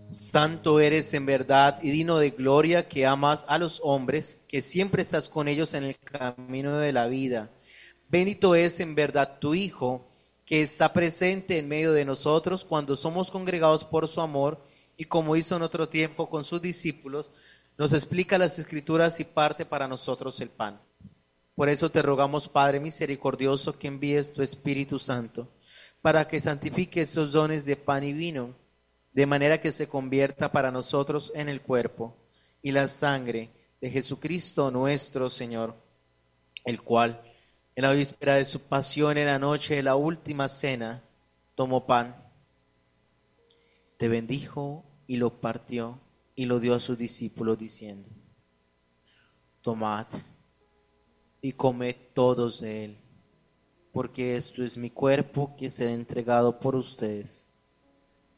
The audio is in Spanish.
Santo eres en verdad y digno de gloria, que amas a los hombres, que siempre estás con ellos en el camino de la vida. Bendito es en verdad tu Hijo, que está presente en medio de nosotros cuando somos congregados por su amor, y como hizo en otro tiempo con sus discípulos, nos explica las Escrituras y parte para nosotros el pan. Por eso te rogamos, Padre misericordioso, que envíes tu Espíritu Santo, para que santifique esos dones de pan y vino, de manera que se convierta para nosotros en el cuerpo y la sangre de Jesucristo nuestro Señor, el cual, en la víspera de su pasión, en la noche de la última cena, tomó pan, te bendijo y lo partió y lo dio a sus discípulos diciendo: tomad y comed todos de él, porque esto es mi cuerpo que será entregado por ustedes.